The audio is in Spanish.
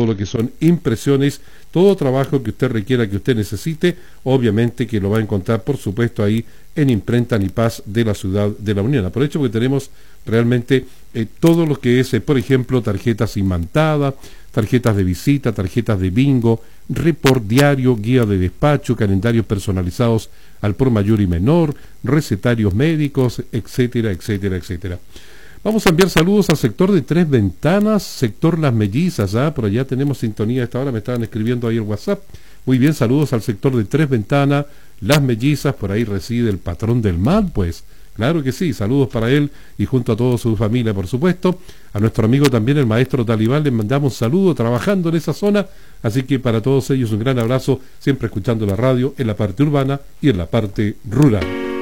lo que son impresiones, todo trabajo que usted requiera, que usted necesite, obviamente que lo va a encontrar, por supuesto, ahí en Imprenta Anipaz de la Ciudad de la Unión. Aprovecho porque tenemos realmente todo lo que es, por ejemplo, tarjetas imantadas, tarjetas de visita, tarjetas de bingo, report diario, guía de despacho, calendarios personalizados al por mayor y menor, recetarios médicos, etcétera, etcétera, etcétera. Vamos a enviar saludos al sector de Tres Ventanas, sector Las Mellizas, por allá tenemos sintonía a esta hora, me estaban escribiendo ahí el WhatsApp. Muy bien, saludos al sector de Tres Ventanas, Las Mellizas, por ahí reside el patrón del mal, pues. Claro que sí, saludos para él y junto a toda su familia, por supuesto. A nuestro amigo también, el maestro Talibán, les mandamos saludos trabajando en esa zona. Así que para todos ellos un gran abrazo, siempre escuchando la radio en la parte urbana y en la parte rural.